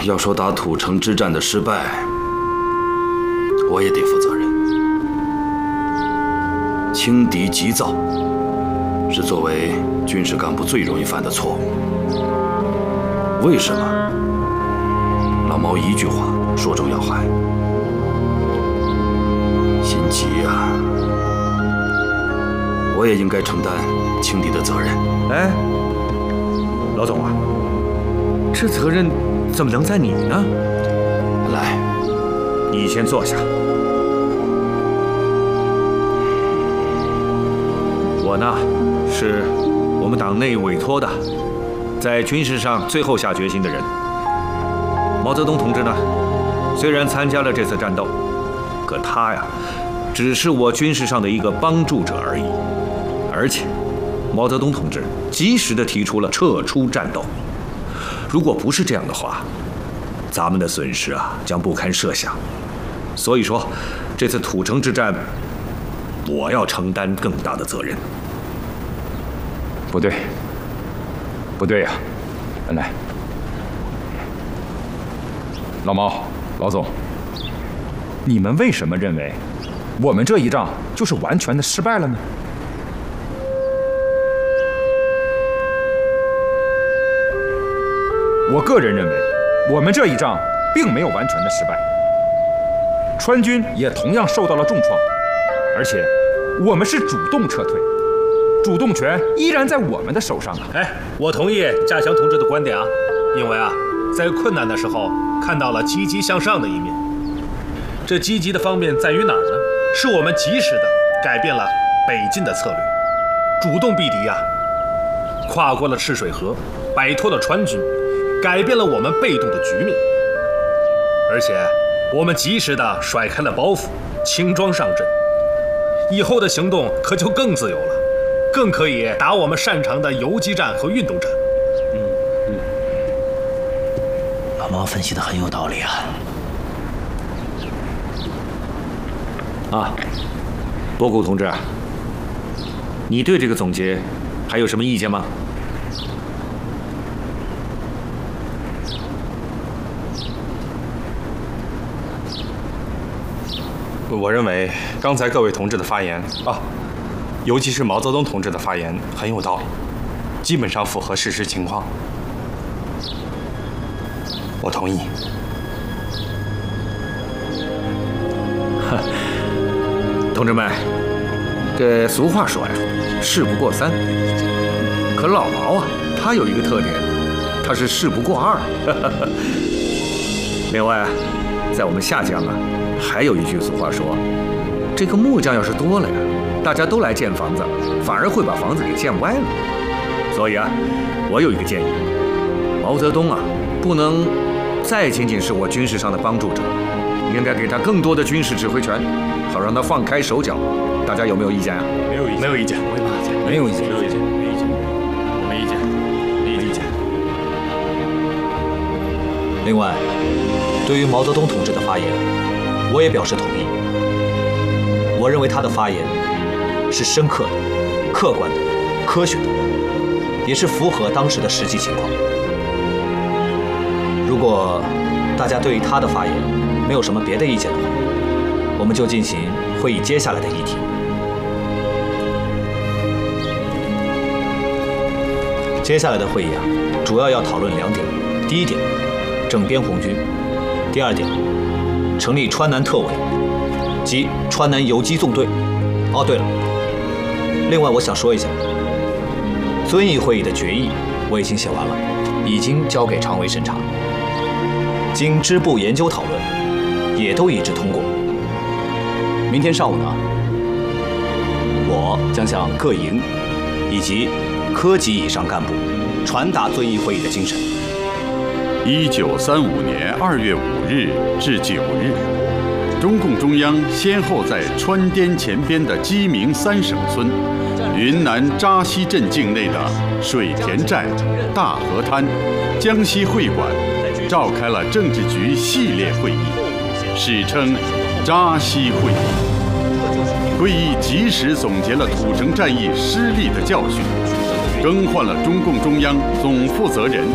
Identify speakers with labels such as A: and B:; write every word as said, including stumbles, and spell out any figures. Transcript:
A: 要说打土城之战的失败，我也得负责任。轻敌急躁是作为军事干部最容易犯的错误。为什么？老毛一句话说中要害。心急呀，我也应该承担轻敌的责任。
B: 哎，老总啊，这责任怎么能在你呢？
A: 来，
B: 你先坐下。我呢，是我们党内委托的，在军事上最后下决心的人。毛泽东同志呢，虽然参加了这次战斗，可他呀，只是我军事上的一个帮助者而已。而且，毛泽东同志及时地提出了撤出战斗。如果不是这样的话，咱们的损失啊将不堪设想。所以说，这次土城之战，我要承担更大的责任。
C: 不对，不对呀、啊！来，老毛、老总，你们为什么认为我们这一仗就是完全的失败了呢？我个人认为，我们这一仗并没有完全的失败，川军也同样受到了重创，而且我们是主动撤退，主动权依然在我们的手上啊！
D: 哎，我同意稼祥同志的观点啊，因为啊，在困难的时候看到了积极向上的一面。这积极的方面在于哪儿呢？是我们及时的改变了北进的策略，主动避敌啊，跨过了赤水河，摆脱了川军，改变了我们被动的局面。而且我们及时的甩开了包袱，轻装上阵，以后的行动可就更自由了，更可以打我们擅长的游击战和运动战。
E: 嗯嗯，老毛分析的很有道理啊。
B: 啊，波谷同志，你对这个总结还有什么意见吗？
F: 我认为刚才各位同志的发言啊，尤其是毛泽东同志的发言很有道理，基本上符合事实情况。我同意。
B: 同志们，这俗话说呀，事不过三。可老毛啊，他有一个特点，他是事不过二。另外啊，在我们下江啊，还有一句俗话说，这个木匠要是多了呀，大家都来建房子，反而会把房子给建歪了。所以啊，我有一个建议，毛泽东啊，不能再仅仅是我军事上的帮助者，应该给他更多的军事指挥权，好让他放开手脚。大家有没有意见啊？
F: 没有意见，没有意见，
C: 没有意见，
F: 没有意见，没意见，我没意见，没意见。
E: 另外，对于毛泽东同志的发言，我也表示同意。我认为他的发言是深刻的、客观的、科学的，也是符合当时的实际情况。如果大家对于他的发言没有什么别的意见的话，我们就进行会议接下来的议题。接下来的会议啊，主要要讨论两点：第一点，整编红军；第二点，成立川南特委，即川南游击纵队。哦，对了，另外我想说一下，遵义会议的决议我已经写完了，已经交给常委审查，经支部研究讨论，也都一致通过。明天上午呢，我将向各营以及科级以上干部传达遵义会议的精神。
G: 一九三五年二月五日至九日，中共中央先后在川滇黔边的鸡鸣三省村、云南扎西镇境内的水田寨、大河滩、江西会馆召开了政治局系列会议，史称扎西会议。会议及时总结了土城战役失利的教训，更换了中共中央总负责人